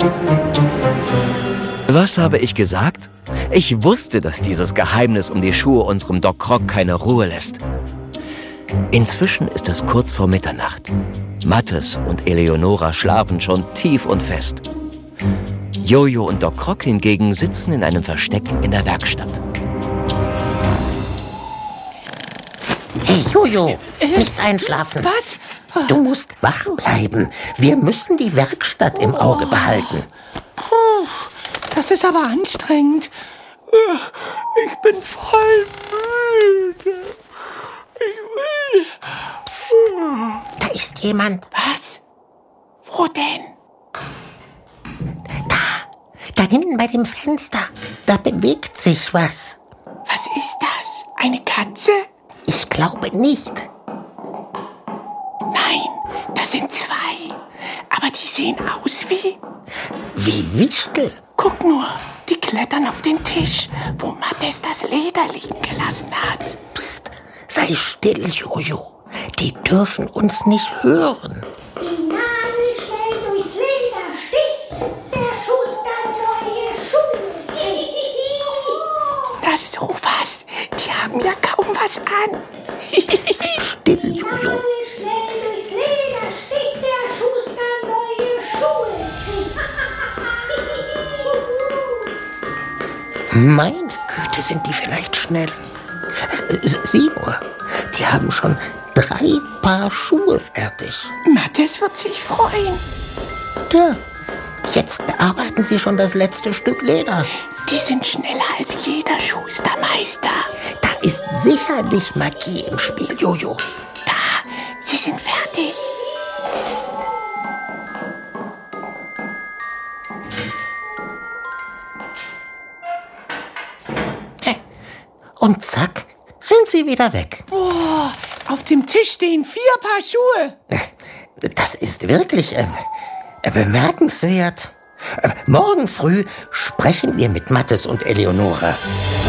Was habe ich gesagt? Ich wusste, dass dieses Geheimnis um die Schuhe unserem Doc Croc keine Ruhe lässt. Inzwischen ist es kurz vor Mitternacht. Mathis und Eleonora schlafen schon tief und fest. Jojo und Doc Croc hingegen sitzen in einem Versteck in der Werkstatt. Hey Jojo, nicht einschlafen. Was? Du musst wach bleiben. Wir müssen die Werkstatt im Auge behalten. Puh, das ist aber anstrengend. Ich bin voll müde. Ich will... Psst, da ist jemand. Was? Wo denn? Da hinten bei dem Fenster. Da bewegt sich was. Was ist das? Eine Katze? Ich glaube nicht. Nein, das sind zwei. Aber die sehen aus wie... Wie Wichtel. Guck nur, die klettern auf den Tisch, wo Mathis das Leder liegen gelassen hat. Psst, sei still, Jojo. Die dürfen uns nicht hören. Die Nadel schnell durchs Leder sticht, der Schuster neue Schuhe. Das sowas, die haben ja kaum was an. Sei still, Jojo. Nadel schnell durchs Leder sticht, der Schuster neue Schuhe. Meine Güte, sind die vielleicht schnell. Sieh nur, die haben schon 3 Paar Schuhe fertig. Mathis wird sich freuen. Ja, jetzt bearbeiten sie schon das letzte Stück Leder. Die sind schneller als jeder Schustermeister. Da ist sicherlich Magie im Spiel, Jojo. Da, sie sind fertig. Und zack, sind sie wieder weg. Boah, auf dem Tisch stehen 4 Paar Schuhe. Das ist wirklich bemerkenswert. Morgen früh sprechen wir mit Mathis und Eleonora.